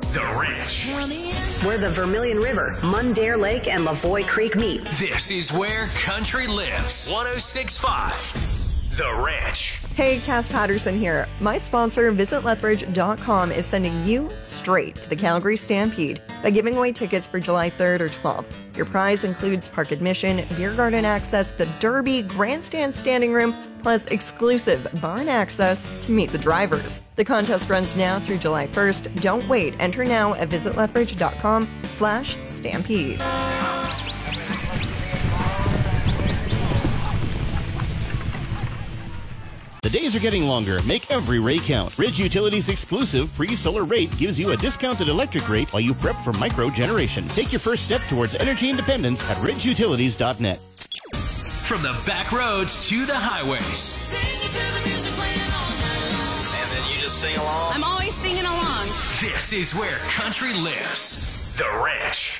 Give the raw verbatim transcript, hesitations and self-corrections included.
The Ranch. Where the Vermilion River, Mundare Lake, and Lavoie Creek meet. This is where country lives. one oh six point five. The Ranch. Hey, Cass Patterson here. My sponsor, Visit Lethbridge dot com, is sending you straight to the Calgary Stampede by giving away tickets for July third or twelfth. Your prize includes park admission, beer garden access, the Derby, grandstand standing room, plus exclusive barn access to meet the drivers. The contest runs now through July first. Don't wait. Enter now at Visit Lethbridge dot com slash stampede. The days are getting longer. Make every ray count. Ridge Utilities' exclusive pre-solar rate gives you a discounted electric rate while you prep for micro-generation. Take your first step towards energy independence at ridge utilities dot net. From the back roads to the highways. And then you just sing along? I'm always singing along. This is where country lives. The Ranch.